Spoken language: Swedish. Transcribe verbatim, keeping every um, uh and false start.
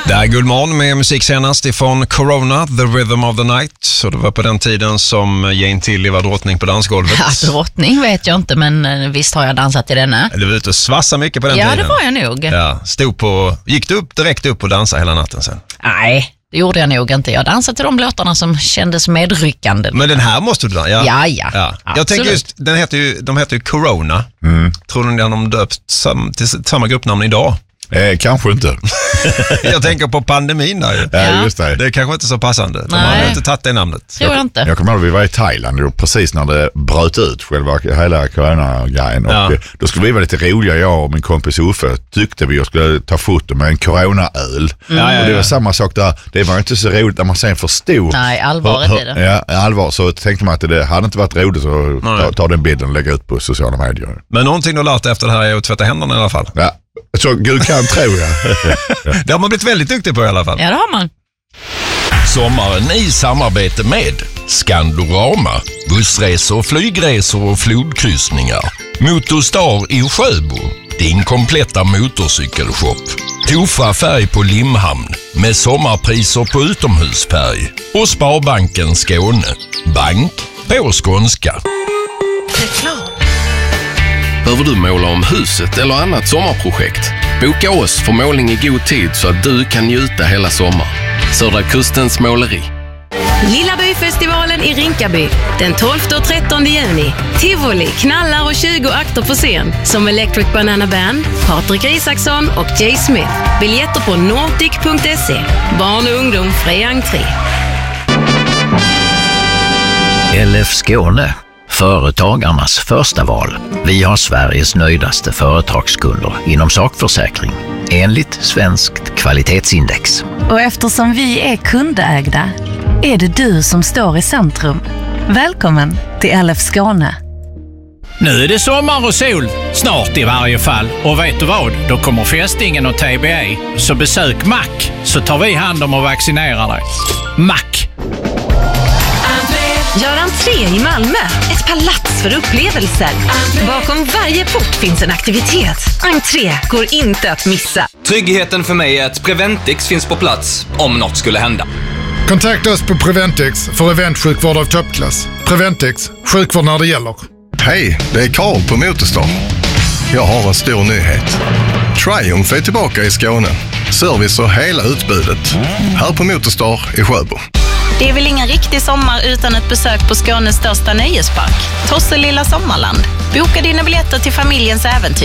Det är Guldmorgon med musik senast ifrån Corona, The Rhythm of the Night. Så det var på den tiden som Jane Tilly var drottning på dansgolvet. Ja, drottning vet jag inte, men visst har jag dansat i denna. Du var ute och svassa mycket på den ja, tiden. Ja, det var jag nog. Ja, stod på, gick du upp direkt upp och dansade hela natten sen? Nej, det gjorde jag nog inte. Jag dansade till de låtarna som kändes medryckande. Men den här måste du dansa? Ja, ja. ja. ja. Jag tänker just, den heter ju, de heter ju Corona. Mm. Tror du att de döpt sam, till samma gruppnamn idag? Eh, kanske inte. Jag tänker på pandemin där ju. Ja, just det. Det är kanske inte så passande. De Nej. har inte tagit det namnet. Tror jag inte. Jag kommer ihåg att vi var i Thailand och precis när det bröt ut själva hela corona-grejen. Ja. Och då skulle vi vara lite roliga, jag och min kompis Uffe tyckte vi skulle ta foto med en corona-öl. Mm. Ja, ja, ja. Och det var samma sak där. Det var inte så roligt när man sen förstod. Nej, allvaret i det. Ja, allvar. Så tänkte man att det hade inte varit roligt så ta, ta den bilden och lägga ut på sociala medier. Men någonting du har lärt efter det här är att tvätta händerna i alla fall. Ja. Så Gud kan tro jag. Det har man blivit väldigt duktig på i alla fall. Ja, det har man. Sommaren i samarbete med Skandorama, bussresor, flygresor och flodkryssningar. Motorstar i Sjöbo, din kompletta motorcykelshop. Tofa färg på Limhamn med sommarpriser på utomhusfärg. Och Sparbanken Skåne, bank på skånska. Reklam. Behöver du måla om huset eller annat sommarprojekt? Boka oss för målning i god tid så att du kan njuta hela sommar. Södra Kustens måleri. Lillabyfestivalen i Rinkaby den tolfte och trettonde juni. Tivoli, knallar och tjugo akter på scen som Electric Banana Band, Patrik Isaksson och Jay Smith. Biljetter på nordic punkt se. Barn och ungdom fri entré. L F Skåne. Företagarnas första val. Vi har Sveriges nöjdaste företagskunder inom sakförsäkring enligt Svenskt kvalitetsindex. Och eftersom vi är kundägda är det du som står i centrum. Välkommen till L F Skåne. Nu är det sommar och sol, snart i varje fall. Och vet du vad? Då kommer fästingen och T B E. Så besök Mack så tar vi hand om och vaccinerar dig. Mack! Gör entré i Malmö. Ett palats för upplevelser. Bakom varje port finns en aktivitet. Entré går inte att missa. Tryggheten för mig är att Preventix finns på plats om något skulle hända. Kontakta oss på Preventix för eventsjukvård av toppklass. Preventix, sjukvård när det gäller. Hej, det är Karl på Motorstar. Jag har en stor nyhet. Triumph är tillbaka i Skåne. Service och hela utbudet. Här på Motorstar i Sjöbo. Det är väl ingen riktig sommar utan ett besök på Skånes största nöjespark, Tosselilla Sommarland. Boka dina biljetter till familjens äventyr